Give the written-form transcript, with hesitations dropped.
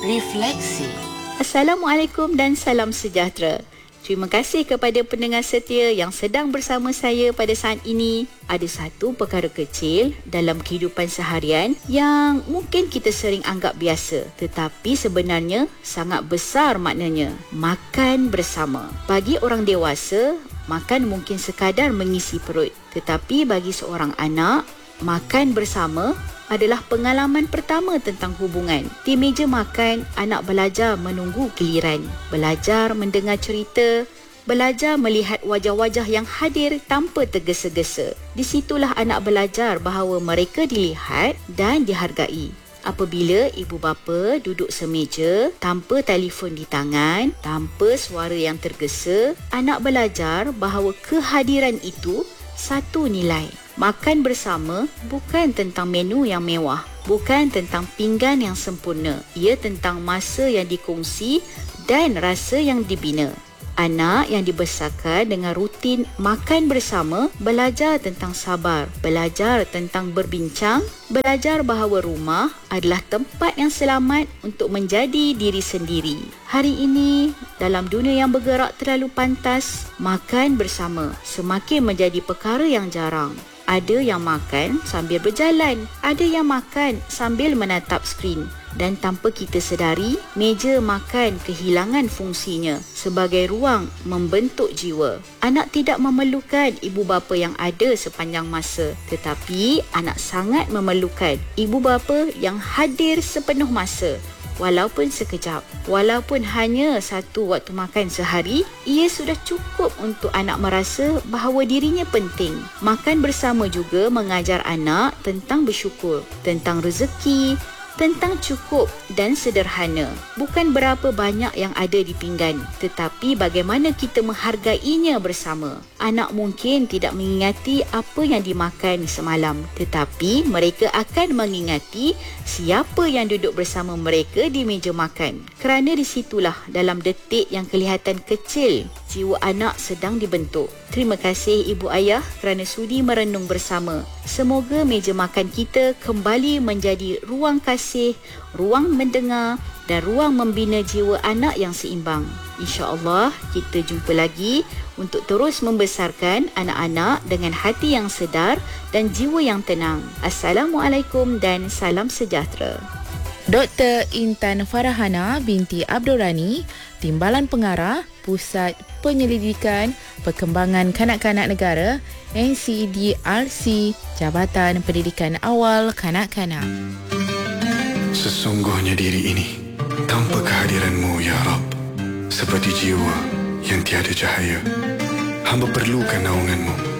Refleksi. Assalamualaikum dan salam sejahtera. Terima kasih kepada pendengar setia yang sedang bersama saya pada saat ini. Ada satu perkara kecil dalam kehidupan seharian yang mungkin kita sering anggap biasa, tetapi sebenarnya sangat besar maknanya. Makan bersama. Bagi orang dewasa, makan mungkin sekadar mengisi perut. Tetapi bagi seorang anak, makan bersama adalah pengalaman pertama tentang hubungan. Di meja makan, anak belajar menunggu giliran, belajar mendengar cerita, belajar melihat wajah-wajah yang hadir tanpa tergesa-gesa. Di situlah anak belajar bahawa mereka dilihat dan dihargai. Apabila ibu bapa duduk semeja tanpa telefon di tangan, tanpa suara yang tergesa, anak belajar bahawa kehadiran itu satu nilai. Makan bersama bukan tentang menu yang mewah, bukan tentang pinggan yang sempurna. Ia tentang masa yang dikongsi dan rasa yang dibina. Anak yang dibesarkan dengan rutin makan bersama belajar tentang sabar, belajar tentang berbincang, belajar bahawa rumah adalah tempat yang selamat untuk menjadi diri sendiri. Hari ini, dalam dunia yang bergerak terlalu pantas, makan bersama semakin menjadi perkara yang jarang. Ada yang makan sambil berjalan, ada yang makan sambil menatap skrin. Dan tanpa kita sedari, meja makan kehilangan fungsinya sebagai ruang membentuk jiwa. Anak tidak memerlukan ibu bapa yang ada sepanjang masa, tetapi anak sangat memerlukan ibu bapa yang hadir sepenuh masa. Walaupun sekejap, walaupun hanya satu waktu makan sehari, ia sudah cukup untuk anak merasa bahawa dirinya penting. Makan bersama juga mengajar anak tentang bersyukur, tentang rezeki, tentang cukup dan sederhana. Bukan berapa banyak yang ada di pinggan, tetapi bagaimana kita menghargainya bersama. Anak mungkin tidak mengingati apa yang dimakan semalam, tetapi mereka akan mengingati siapa yang duduk bersama mereka di meja makan. Kerana di situlah, dalam detik yang kelihatan kecil, jiwa anak sedang dibentuk. Terima kasih ibu ayah kerana sudi merenung bersama. Semoga meja makan kita kembali menjadi ruang kasih, ruang mendengar dan ruang membina jiwa anak yang seimbang. InsyaAllah kita jumpa lagi untuk terus membesarkan anak-anak dengan hati yang sedar dan jiwa yang tenang. Assalamualaikum dan salam sejahtera. Dr. Intan Farahana binti Abdul Rani, Timbalan Pengarah, Pusat Penyelidikan Perkembangan Kanak-Kanak Negara, NCDRC, Jabatan Pendidikan Awal Kanak-Kanak. Sesungguhnya diri ini tanpa kehadiran-Mu, Ya Rab, seperti jiwa yang tiada cahaya. Hamba perlukan naungan-Mu.